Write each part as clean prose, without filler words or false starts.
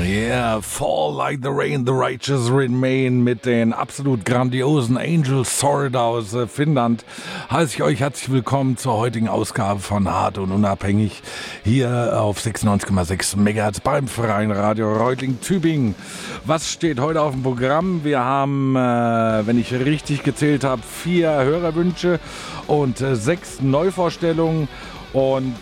Yeah, Fall Like the Rain, The Righteous Remain mit den absolut grandiosen Angel Sword aus Finnland. Heiße ich euch herzlich willkommen zur heutigen Ausgabe von Hart und Unabhängig hier auf 96,6 MHz beim Freien Radio Reutlingen-Tübingen. Was steht heute auf dem Programm? Wir haben, wenn ich richtig gezählt habe, 4 Hörerwünsche und 6 Neuvorstellungen. Und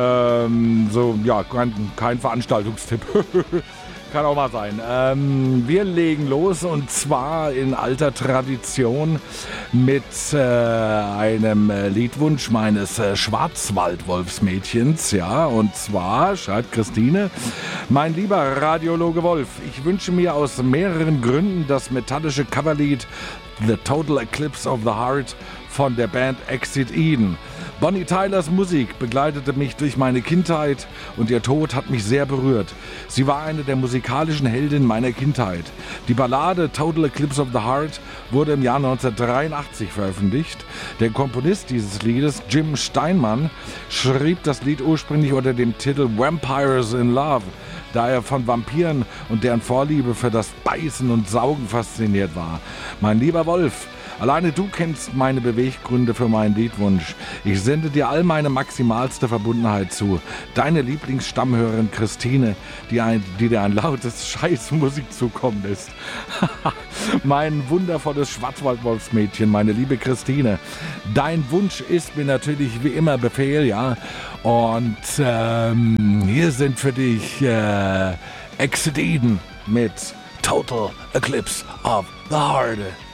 kein Veranstaltungstipp. Kann auch mal sein. Wir legen los und zwar in alter Tradition mit einem Liedwunsch meines Schwarzwaldwolfsmädchens. Ja, und zwar schreibt Christine: Mein lieber Radiologe Wolf, ich wünsche mir aus mehreren Gründen das metallische Coverlied The Total Eclipse of the Heart von der Band Exit Eden. Bonnie Tylers Musik begleitete mich durch meine Kindheit und ihr Tod hat mich sehr berührt. Sie war eine der musikalischen Heldinnen meiner Kindheit. Die Ballade Total Eclipse of the Heart wurde im Jahr 1983 veröffentlicht. Der Komponist dieses Liedes, Jim Steinman, schrieb das Lied ursprünglich unter dem Titel Vampires in Love, da er von Vampiren und deren Vorliebe für das Beißen und Saugen fasziniert war. Mein lieber Wolf, alleine du kennst meine Beweggründe für meinen Liedwunsch. Ich sende dir all meine maximalste Verbundenheit zu. Deine Lieblingsstammhörerin Christine, die dir ein lautes Scheißmusik zukommen lässt. Mein wundervolles Schwarzwaldwolfsmädchen, meine liebe Christine. Dein Wunsch ist mir natürlich wie immer Befehl, ja. Und hier sind für dich Exit Eden mit Total Eclipse of the Heart.